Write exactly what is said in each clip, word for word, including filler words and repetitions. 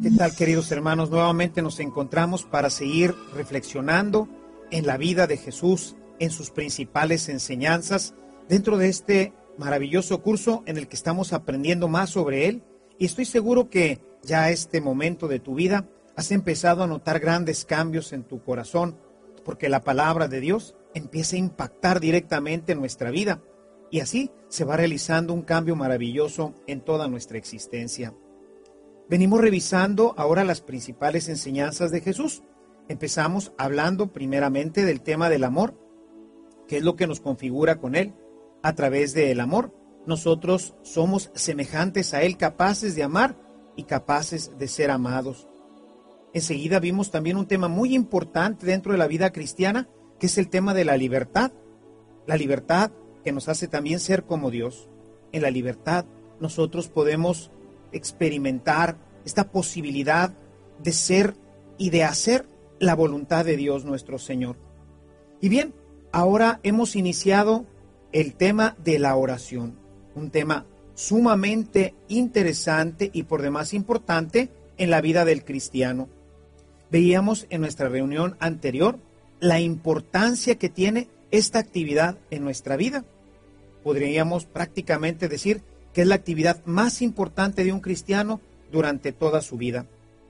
¿Qué tal, queridos hermanos? Nuevamente nos encontramos para seguir reflexionando en la vida de Jesús, en sus principales enseñanzas, dentro de este maravilloso curso en el que estamos aprendiendo más sobre Él. Y estoy seguro que ya a este momento de tu vida has empezado a notar grandes cambios en tu corazón, porque la palabra de Dios empieza a impactar directamente en nuestra vida. Y así se va realizando un cambio maravilloso en toda nuestra existencia. Venimos revisando ahora las principales enseñanzas de Jesús. Empezamos hablando primeramente del tema del amor, que es lo que nos configura con Él. A través del amor, nosotros somos semejantes a Él, capaces de amar y capaces de ser amados. Enseguida vimos también un tema muy importante dentro de la vida cristiana, que es el tema de la libertad. La libertad que nos hace también ser como Dios. En la libertad nosotros podemos experimentar esta posibilidad de ser y de hacer la voluntad de Dios nuestro Señor. Y bien, ahora hemos iniciado el tema de la oración, un tema sumamente interesante y por demás importante en la vida del cristiano. Veíamos en nuestra reunión anterior la importancia que tiene esta actividad en nuestra vida. Podríamos prácticamente decir que es la actividad más importante de un cristiano durante toda su vida.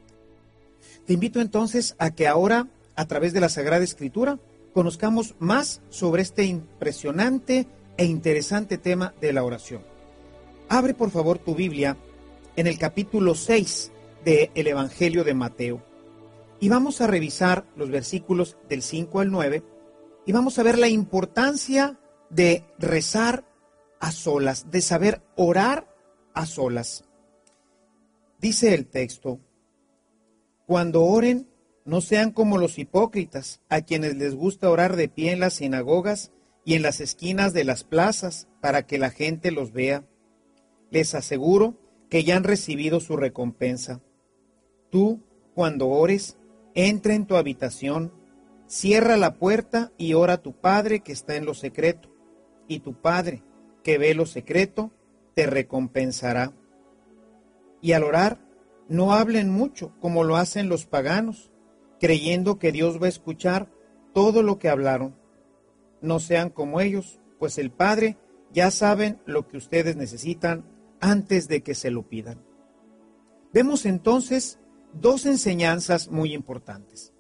Te invito entonces a que ahora, a través de la Sagrada Escritura, conozcamos más sobre este impresionante e interesante tema de la oración. Abre por favor tu Biblia en el capítulo seis del Evangelio de Mateo y vamos a revisar los versículos del cinco al nueve y vamos a ver la importancia de rezar a solas, de saber orar a solas. Dice el texto: cuando oren, no sean como los hipócritas, a quienes les gusta orar de pie en las sinagogas y en las esquinas de las plazas, para que la gente los vea. Les aseguro que ya han recibido su recompensa. Tú, cuando ores, entra en tu habitación, cierra la puerta y ora a tu Padre que está en lo secreto, y tu Padre, que ve lo secreto, te recompensará. Y al orar, no hablen mucho como lo hacen los paganos, creyendo que Dios va a escuchar todo lo que hablaron. No sean como ellos, pues el Padre ya saben lo que ustedes necesitan antes de que se lo pidan. Vemos entonces dos enseñanzas muy importantes.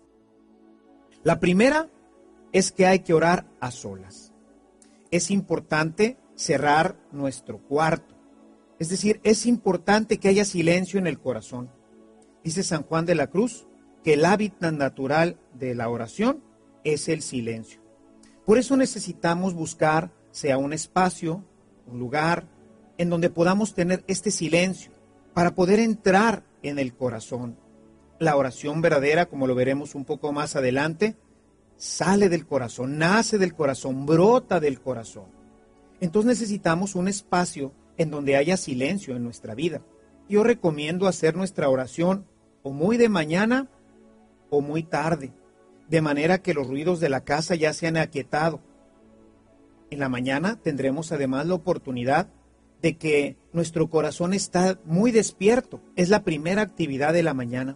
La primera es que hay que orar a solas. Es importante cerrar nuestro cuarto. Es decir, es importante que haya silencio en el corazón. Dice San Juan de la Cruz que el hábitat natural de la oración es el silencio. Por eso necesitamos buscar, sea un espacio, un lugar, en donde podamos tener este silencio, para poder entrar en el corazón. La oración verdadera, como lo veremos un poco más adelante, sale del corazón, nace del corazón, brota del corazón. Entonces necesitamos un espacio en donde haya silencio en nuestra vida. Yo recomiendo hacer nuestra oración o muy de mañana o muy tarde, de manera que los ruidos de la casa ya se han aquietado. En la mañana tendremos además la oportunidad de que nuestro corazón está muy despierto. Es la primera actividad de la mañana.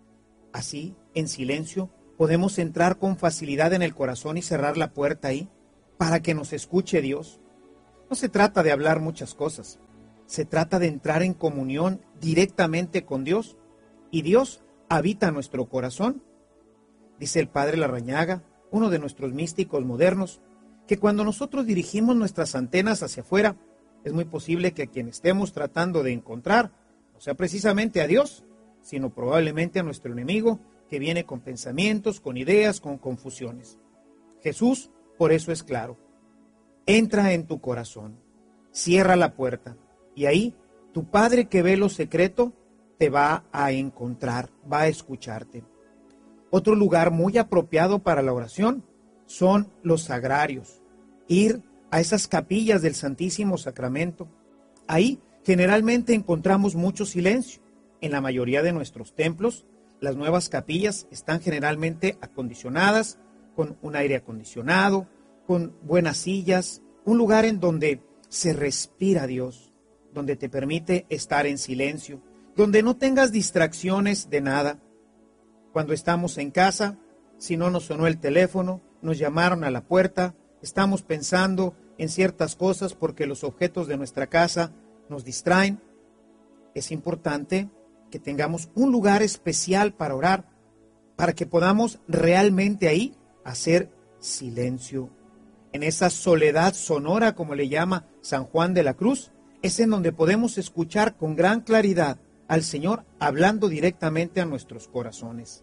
Así, en silencio, podemos entrar con facilidad en el corazón y cerrar la puerta ahí para que nos escuche Dios. No se trata de hablar muchas cosas, se trata de entrar en comunión directamente con Dios, y Dios habita nuestro corazón. Dice el Padre Larrañaga, uno de nuestros místicos modernos, que cuando nosotros dirigimos nuestras antenas hacia afuera, es muy posible que a quien estemos tratando de encontrar no sea precisamente a Dios, sino probablemente a nuestro enemigo, que viene con pensamientos, con ideas, con confusiones. Jesús, por eso es claro. Entra en tu corazón, cierra la puerta, y ahí tu Padre que ve lo secreto te va a encontrar, va a escucharte. Otro lugar muy apropiado para la oración son los sagrarios. Ir a esas capillas del Santísimo Sacramento. Ahí generalmente encontramos mucho silencio. En la mayoría de nuestros templos, las nuevas capillas están generalmente acondicionadas, con un aire acondicionado, con buenas sillas, un lugar en donde se respira Dios, donde te permite estar en silencio, donde no tengas distracciones de nada. Cuando estamos en casa, si no nos sonó el teléfono, nos llamaron a la puerta, estamos pensando en ciertas cosas porque los objetos de nuestra casa nos distraen. Es importante que tengamos un lugar especial para orar, para que podamos realmente ahí hacer silencio. En esa soledad sonora, como le llama San Juan de la Cruz, es en donde podemos escuchar con gran claridad al Señor hablando directamente a nuestros corazones.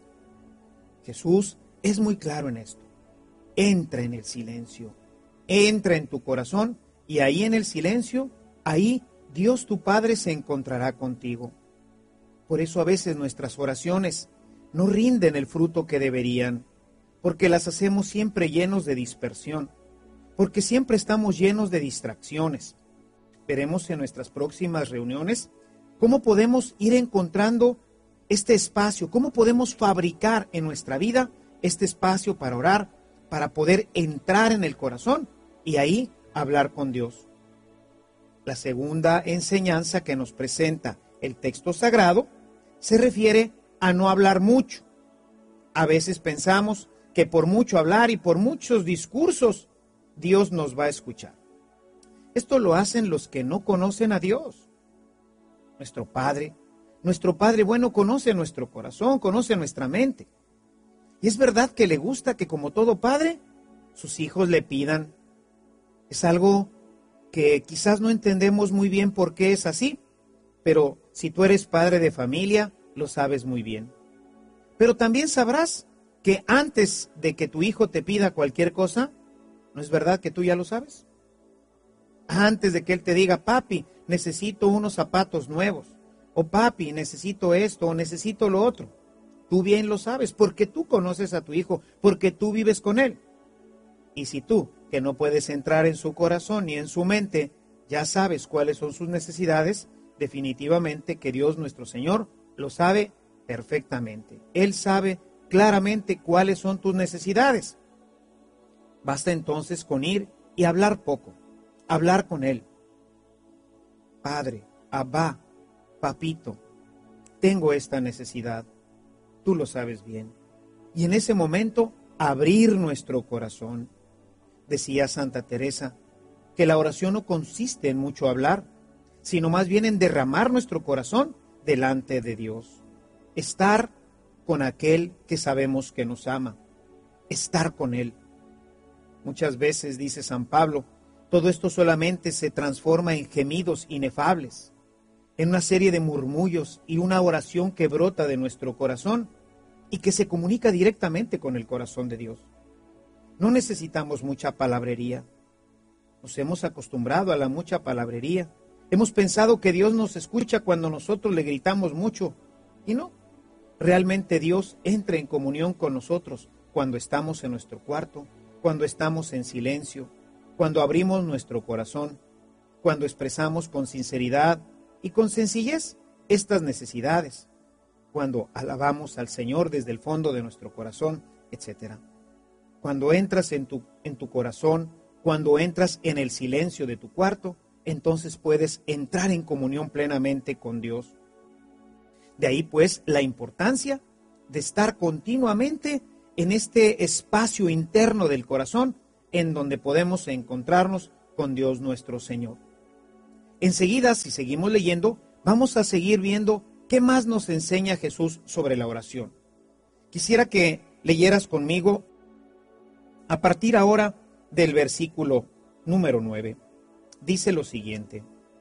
Jesús es muy claro en esto. Entra en el silencio, entra en tu corazón y ahí en el silencio, ahí Dios tu Padre se encontrará contigo. Por eso a veces nuestras oraciones no rinden el fruto que deberían, porque las hacemos siempre llenos de dispersión, porque siempre estamos llenos de distracciones. Veremos en nuestras próximas reuniones cómo podemos ir encontrando este espacio, cómo podemos fabricar en nuestra vida este espacio para orar, para poder entrar en el corazón y ahí hablar con Dios. La segunda enseñanza que nos presenta el texto sagrado se refiere a no hablar mucho. A veces pensamos que por mucho hablar y por muchos discursos, Dios nos va a escuchar. Esto lo hacen los que no conocen a Dios. Nuestro Padre, nuestro Padre bueno conoce nuestro corazón, conoce nuestra mente. Y es verdad que le gusta que, como todo padre, sus hijos le pidan. Es algo que quizás no entendemos muy bien por qué es así, pero si tú eres padre de familia, lo sabes muy bien. Pero también sabrás que antes de que tu hijo te pida cualquier cosa, ¿no es verdad que tú ya lo sabes? Antes de que él te diga, papi, necesito unos zapatos nuevos, o papi, necesito esto, o necesito lo otro. Tú bien lo sabes, porque tú conoces a tu hijo, porque tú vives con él. Y si tú, que no puedes entrar en su corazón ni en su mente, ya sabes cuáles son sus necesidades, definitivamente que Dios nuestro Señor lo sabe perfectamente. Él sabe claramente cuáles son tus necesidades. Basta entonces con ir y hablar poco, hablar con Él. Padre, Abba, papito, tengo esta necesidad. Tú lo sabes bien. Y en ese momento, abrir nuestro corazón. Decía Santa Teresa que la oración no consiste en mucho hablar, sino más bien en derramar nuestro corazón delante de Dios. Estar con aquel que sabemos que nos ama. Estar con Él. Muchas veces, dice San Pablo, todo esto solamente se transforma en gemidos inefables, en una serie de murmullos y una oración que brota de nuestro corazón y que se comunica directamente con el corazón de Dios. No necesitamos mucha palabrería. Nos hemos acostumbrado a la mucha palabrería. Hemos pensado que Dios nos escucha cuando nosotros le gritamos mucho. Y no, realmente Dios entra en comunión con nosotros cuando estamos en nuestro cuarto, cuando estamos en silencio, cuando abrimos nuestro corazón, cuando expresamos con sinceridad y con sencillez estas necesidades, cuando alabamos al Señor desde el fondo de nuestro corazón, etcétera. Cuando entras en tu, en tu corazón, cuando entras en el silencio de tu cuarto, entonces puedes entrar en comunión plenamente con Dios. De ahí pues la importancia de estar continuamente en este espacio interno del corazón en donde podemos encontrarnos con Dios nuestro Señor. Enseguida, si seguimos leyendo, vamos a seguir viendo qué más nos enseña Jesús sobre la oración. Quisiera que leyeras conmigo a partir ahora del versículo número nueve. Dice lo siguiente: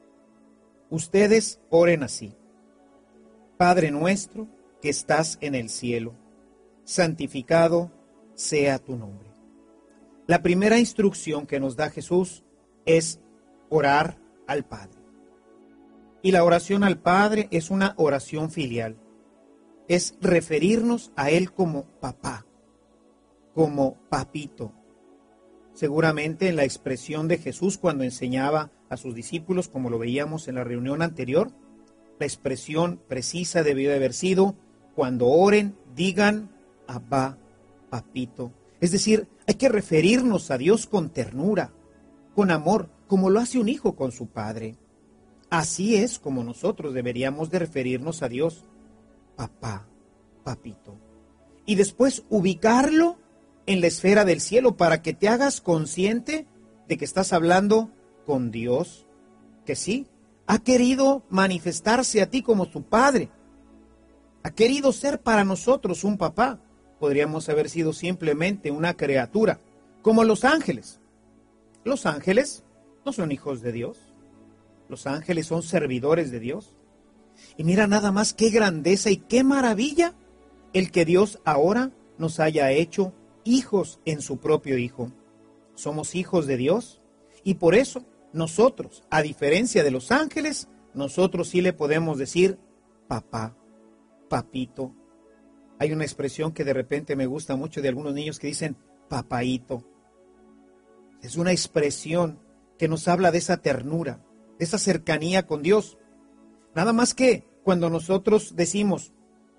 ustedes oren así: Padre nuestro que estás en el cielo, santificado sea tu nombre. La primera instrucción que nos da Jesús es orar al Padre. Y la oración al Padre es una oración filial. Es referirnos a Él como papá, como papito. Seguramente en la expresión de Jesús cuando enseñaba a sus discípulos, como lo veíamos en la reunión anterior, la expresión precisa debió de haber sido: cuando oren, digan Abba, papito. Es decir, hay que referirnos a Dios con ternura, con amor, como lo hace un hijo con su padre. Así es como nosotros deberíamos de referirnos a Dios, papá, papito. Y después ubicarlo en la esfera del cielo para que te hagas consciente de que estás hablando con Dios, que sí, ha querido manifestarse a ti como tu Padre. Ha querido ser para nosotros un papá. Podríamos haber sido simplemente una criatura, como los ángeles. Los ángeles no son hijos de Dios. Los ángeles son servidores de Dios. Y mira nada más qué grandeza y qué maravilla el que Dios ahora nos haya hecho hijos en su propio Hijo. Somos hijos de Dios y por eso nosotros, a diferencia de los ángeles, nosotros sí le podemos decir papá, papito. Hay una expresión que de repente me gusta mucho de algunos niños que dicen papaíto. Es una expresión que nos habla de esa ternura, de esa cercanía con Dios. Nada más que cuando nosotros decimos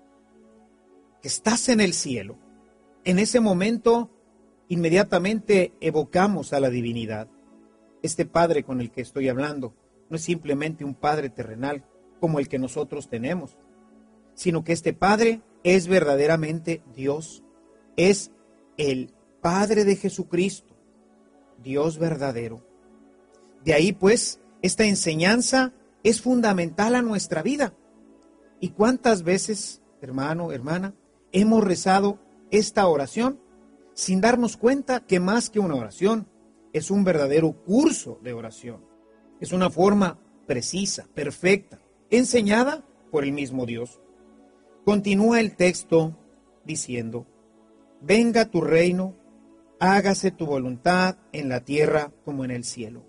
que estás en el cielo, en ese momento inmediatamente evocamos a la divinidad. Este Padre con el que estoy hablando no es simplemente un Padre terrenal como el que nosotros tenemos, sino que este Padre es verdaderamente Dios, es el Padre de Jesucristo, Dios verdadero. De ahí pues, esta enseñanza es fundamental a nuestra vida. ¿Y cuántas veces, hermano, hermana, hemos rezado esta oración sin darnos cuenta que más que una oración, es un verdadero curso de oración? Es una forma precisa, perfecta, enseñada por el mismo Dios. Continúa el texto diciendo, venga tu reino, hágase tu voluntad en la tierra como en el cielo.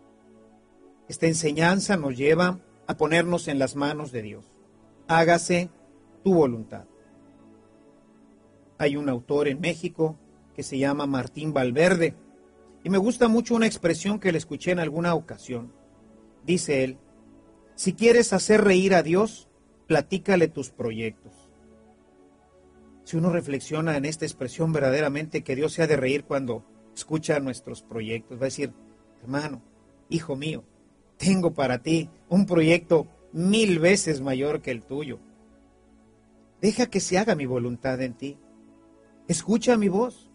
Esta enseñanza nos lleva a ponernos en las manos de Dios. Hágase tu voluntad. Hay un autor en México que se llama Martín Valverde y me gusta mucho una expresión que le escuché en alguna ocasión. Dice él, si quieres hacer reír a Dios, platícale tus proyectos. Si uno reflexiona en esta expresión verdaderamente que Dios se ha de reír cuando escucha nuestros proyectos, va a decir, hermano, hijo mío, tengo para ti un proyecto mil veces mayor que el tuyo. Deja que se haga mi voluntad en ti. Escucha mi voz.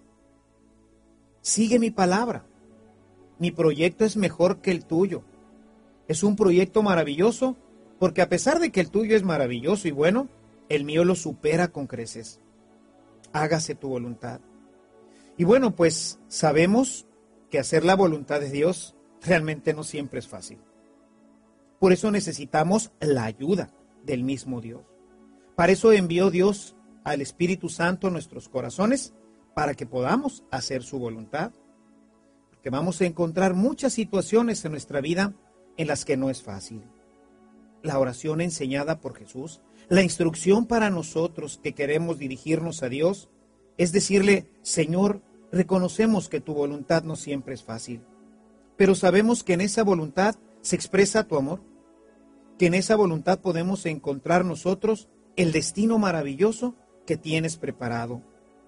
Sigue mi palabra. Mi proyecto es mejor que el tuyo. Es un proyecto maravilloso porque a pesar de que el tuyo es maravilloso y bueno, el mío lo supera con creces. Hágase tu voluntad. Y bueno, pues sabemos que hacer la voluntad de Dios realmente no siempre es fácil. Por eso necesitamos la ayuda del mismo Dios. Para eso envió Dios al Espíritu Santo a nuestros corazones, para que podamos hacer su voluntad. Porque vamos a encontrar muchas situaciones en nuestra vida en las que no es fácil. La oración enseñada por Jesús, la instrucción para nosotros que queremos dirigirnos a Dios, es decirle, Señor, reconocemos que tu voluntad no siempre es fácil, pero sabemos que en esa voluntad se expresa tu amor, que en esa voluntad podemos encontrar nosotros el destino maravilloso que tienes preparado.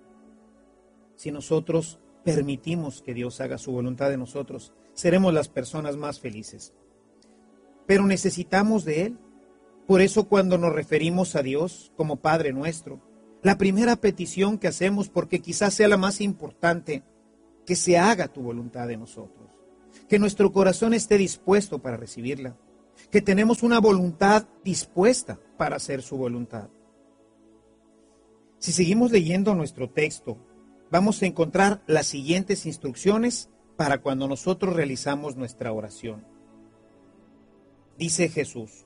Si nosotros permitimos que Dios haga su voluntad en nosotros, seremos las personas más felices. Pero necesitamos de Él. Por eso cuando nos referimos a Dios como Padre nuestro, la primera petición que hacemos, porque quizás sea la más importante, que se haga tu voluntad en nosotros. Que nuestro corazón esté dispuesto para recibirla. Que tenemos una voluntad dispuesta para hacer su voluntad. Si seguimos leyendo nuestro texto, vamos a encontrar las siguientes instrucciones para cuando nosotros realizamos nuestra oración. Dice Jesús,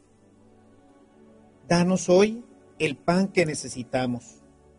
danos hoy el pan que necesitamos.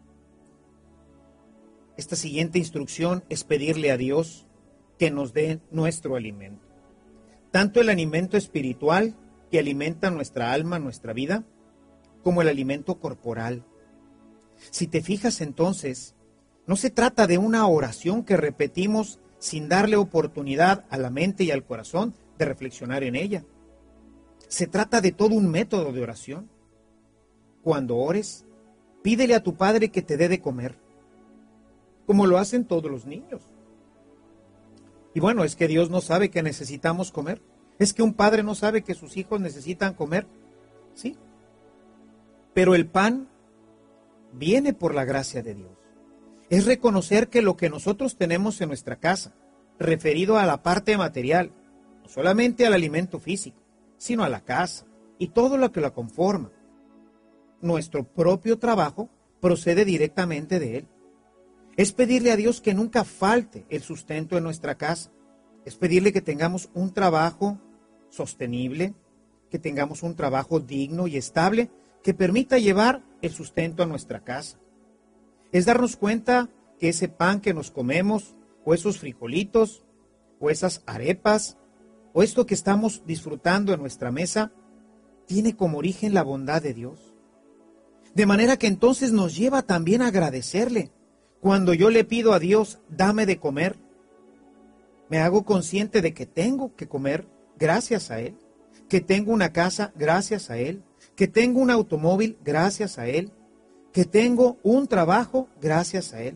Esta siguiente instrucción es pedirle a Dios que nos dé nuestro alimento. Tanto el alimento espiritual que alimenta nuestra alma, nuestra vida, como el alimento corporal. Si te fijas entonces, no se trata de una oración que repetimos sin darle oportunidad a la mente y al corazón de reflexionar en ella. Se trata de todo un método de oración. Cuando ores, pídele a tu Padre que te dé de comer, como lo hacen todos los niños. Y bueno, es que Dios no sabe que necesitamos comer. ¿Es que un padre no sabe que sus hijos necesitan comer? Sí. Pero el pan viene por la gracia de Dios. Es reconocer que lo que nosotros tenemos en nuestra casa, referido a la parte material, no solamente al alimento físico, sino a la casa y todo lo que la conforma. Nuestro propio trabajo procede directamente de Él. Es pedirle a Dios que nunca falte el sustento en nuestra casa. Es pedirle que tengamos un trabajo sostenible, que tengamos un trabajo digno y estable que permita llevar el sustento a nuestra casa. Es darnos cuenta que ese pan que nos comemos, o esos frijolitos, o esas arepas, o esto que estamos disfrutando en nuestra mesa, tiene como origen la bondad de Dios. De manera que entonces nos lleva también a agradecerle. Cuando yo le pido a Dios, dame de comer, me hago consciente de que tengo que comer gracias a Él, que tengo una casa gracias a Él, que tengo un automóvil gracias a Él, que tengo un trabajo gracias a Él.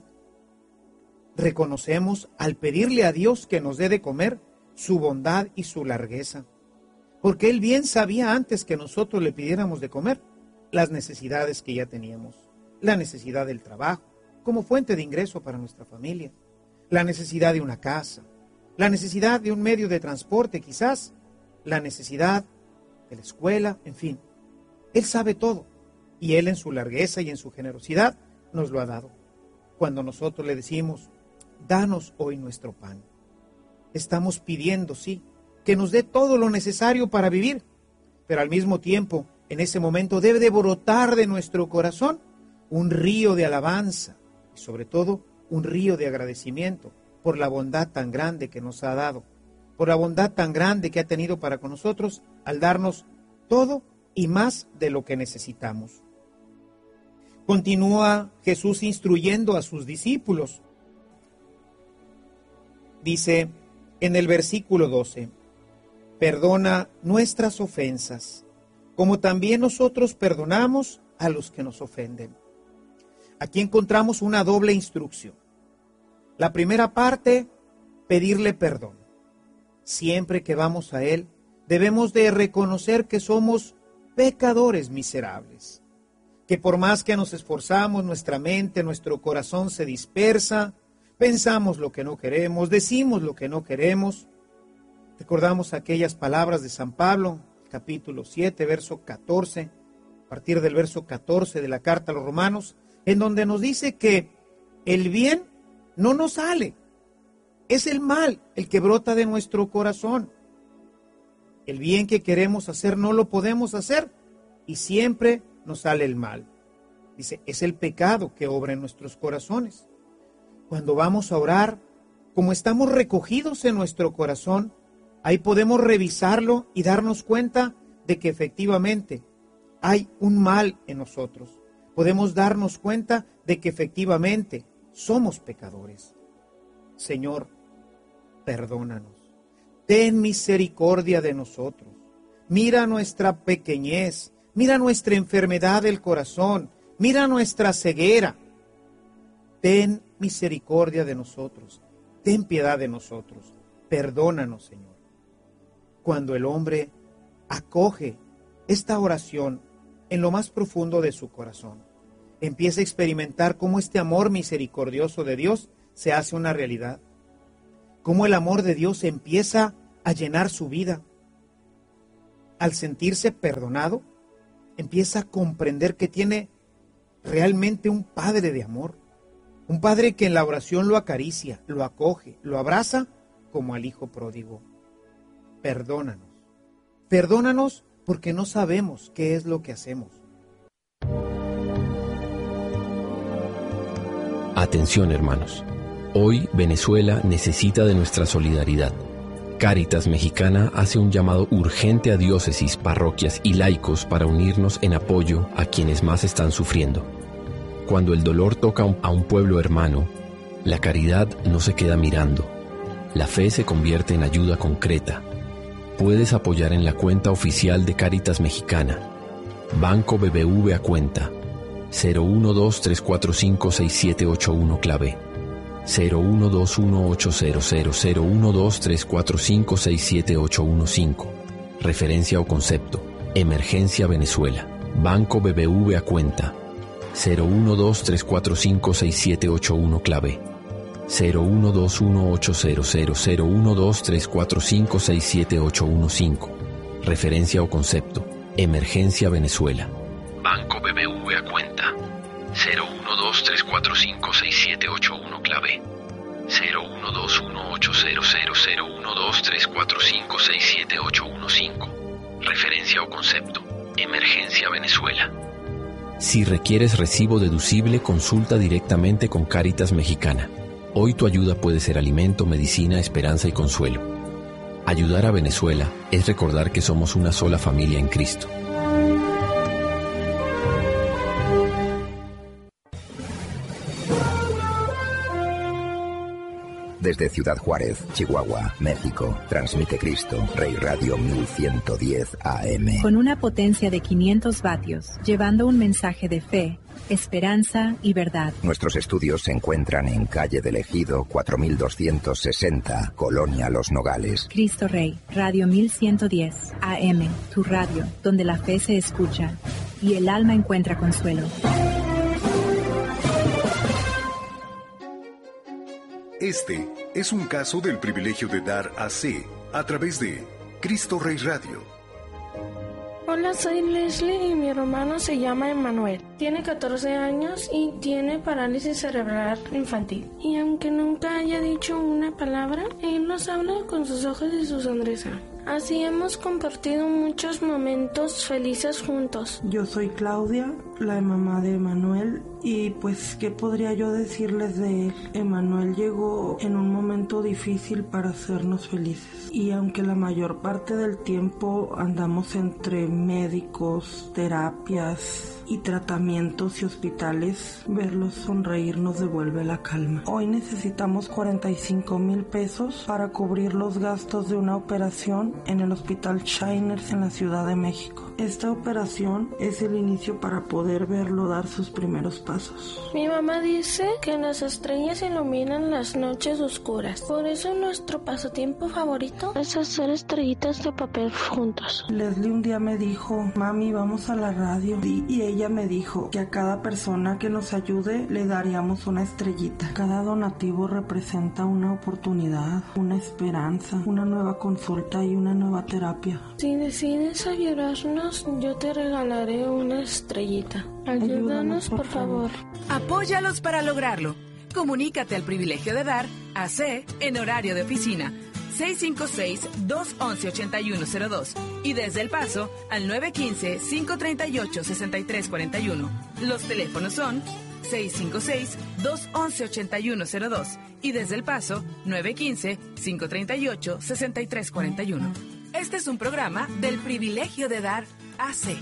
Reconocemos al pedirle a Dios que nos dé de comer su bondad y su largueza, porque Él bien sabía antes que nosotros le pidiéramos de comer las necesidades que ya teníamos, la necesidad del trabajo como fuente de ingreso para nuestra familia, la necesidad de una casa, la necesidad de un medio de transporte quizás, la necesidad de la escuela, en fin. Él sabe todo y Él en su largueza y en su generosidad nos lo ha dado. Cuando nosotros le decimos, danos hoy nuestro pan, estamos pidiendo, sí, que nos dé todo lo necesario para vivir, pero al mismo tiempo, en ese momento debe de brotar de nuestro corazón un río de alabanza y sobre todo un río de agradecimiento por la bondad tan grande que nos ha dado, por la bondad tan grande que ha tenido para con nosotros al darnos todo y más de lo que necesitamos. Continúa Jesús instruyendo a sus discípulos. Dice en el versículo doce, perdona nuestras ofensas, como también nosotros perdonamos a los que nos ofenden. Aquí encontramos una doble instrucción. La primera parte, pedirle perdón. Siempre que vamos a Él, debemos de reconocer que somos pecadores miserables, que por más que nos esforzamos, nuestra mente, nuestro corazón se dispersa, pensamos lo que no queremos, decimos lo que no queremos. Recordamos aquellas palabras de San Pablo, capítulo siete, verso catorce, a partir del verso catorce de la carta a los Romanos, en donde nos dice que el bien no nos sale, es el mal el que brota de nuestro corazón. El bien que queremos hacer no lo podemos hacer y siempre nos sale el mal. Dice, es el pecado que obra en nuestros corazones. Cuando vamos a orar, como estamos recogidos en nuestro corazón, ahí podemos revisarlo y darnos cuenta de que efectivamente hay un mal en nosotros. Podemos darnos cuenta de que efectivamente somos pecadores. Señor, perdónanos. Ten misericordia de nosotros. Mira nuestra pequeñez, mira nuestra enfermedad del corazón, mira nuestra ceguera. Ten misericordia de nosotros, ten piedad de nosotros, perdónanos, Señor. Cuando el hombre acoge esta oración en lo más profundo de su corazón, empieza a experimentar cómo este amor misericordioso de Dios se hace una realidad, cómo el amor de Dios empieza a llenar su vida. Al sentirse perdonado, empieza a comprender que tiene realmente un Padre de amor, un Padre que en la oración lo acaricia, lo acoge, lo abraza como al Hijo pródigo. Perdónanos, perdónanos porque no sabemos qué es lo que hacemos. Atención, hermanos. Hoy Venezuela necesita de nuestra solidaridad. Cáritas Mexicana hace un llamado urgente a diócesis, parroquias y laicos para unirnos en apoyo a quienes más están sufriendo. Cuando el dolor toca a un pueblo hermano, la caridad no se queda mirando. La fe se convierte en ayuda concreta. Puedes apoyar en la cuenta oficial de Cáritas Mexicana. Banco B B V a cuenta cero uno dos tres cuatro cinco seis siete ocho uno clave. cero uno dos uno ocho cero cero cero uno dos tres cuatro cinco seis siete ocho uno cinco. Referencia o concepto: Emergencia Venezuela. Banco B B V a cuenta cero uno dos tres cuatro cinco seis siete ocho uno clave cero uno dos uno ocho cero cero cero uno dos tres cuatro cinco seis siete ocho uno cinco. Referencia o concepto: Emergencia Venezuela. Banco B B V a cuenta cero uno dos tres cuatro cinco seis siete ocho uno clave cero uno dos uno ocho cero cero cero uno dos tres cuatro cinco seis siete ocho uno cinco. Referencia o concepto: Emergencia Venezuela. Si requieres recibo deducible, consulta directamente con Cáritas Mexicana. Hoy tu ayuda puede ser alimento, medicina, esperanza y consuelo. Ayudar a Venezuela es recordar que somos una sola familia en Cristo. Desde Ciudad Juárez, Chihuahua, México, transmite Cristo Rey Radio mil ciento diez A M. Con una potencia de quinientos vatios, llevando un mensaje de fe, esperanza y verdad. Nuestros estudios se encuentran en calle del Ejido cuatro mil doscientos sesenta, Colonia Los Nogales. Cristo Rey, Radio mil ciento diez A M, tu radio, donde la fe se escucha y el alma encuentra consuelo. Este es un caso del privilegio de dar a C a través de Cristo Rey Radio. Hola, soy Leslie y mi hermano se llama Emanuel. Tiene catorce años y tiene parálisis cerebral infantil. Y aunque nunca haya dicho una palabra, él nos habla con sus ojos y su sonrisa. Así hemos compartido muchos momentos felices juntos. Yo soy Claudia, la mamá de Emanuel, y pues, ¿qué podría yo decirles de él? Emanuel llegó en un momento difícil para hacernos felices. Y aunque la mayor parte del tiempo andamos entre médicos, terapias y tratamientos y hospitales, verlos sonreír nos devuelve la calma. Hoy necesitamos cuarenta y cinco mil pesos para cubrir los gastos de una operación en el Hospital Shiners en la Ciudad de México. Esta operación es el inicio para poder verlo dar sus primeros pasos. Mi mamá dice que las estrellas iluminan las noches oscuras. Por eso nuestro pasatiempo favorito es hacer estrellitas de papel juntos. Leslie un día me dijo: mami, vamos a la radio. Y, y ella me dijo que a cada persona que nos ayude le daríamos una estrellita. Cada donativo representa una oportunidad, una esperanza, una nueva consulta y una nueva terapia. Si decides ayudarnos, yo te regalaré una estrellita. Ayúdanos, Ayúdanos por, por favor. favor. Apóyalos para lograrlo. Comunícate al privilegio de dar a C en horario de oficina seis cinco seis, dos once, ochenta y uno cero dos y desde El Paso al nueve uno cinco, cinco tres ocho, seis tres cuatro uno. Los teléfonos son seis cinco seis, dos once, ochenta y uno cero dos y desde El Paso nueve uno cinco, cinco tres ocho, seis tres cuatro uno. Este es un programa del privilegio de dar A C.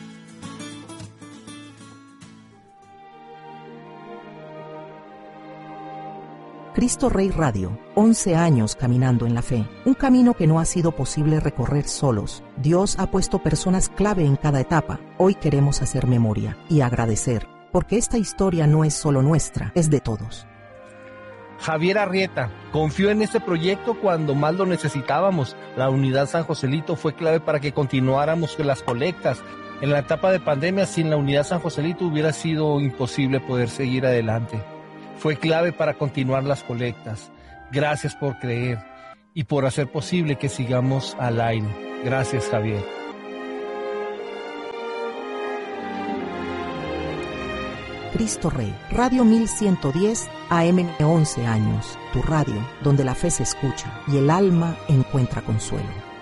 Cristo Rey Radio, once años caminando en la fe, un camino que no ha sido posible recorrer solos. Dios ha puesto personas clave en cada etapa. Hoy queremos hacer memoria y agradecer, porque esta historia no es solo nuestra, es de todos. Javier Arrieta confió en este proyecto cuando más lo necesitábamos. La Unidad San Joselito fue clave para que continuáramos con las colectas. En la etapa de pandemia, sin la Unidad San Joselito hubiera sido imposible poder seguir adelante. Fue clave para continuar las colectas. Gracias por creer y por hacer posible que sigamos al aire. Gracias, Javier. Cristo Rey, Radio mil ciento diez A M, once años, tu radio, donde la fe se escucha y el alma encuentra consuelo.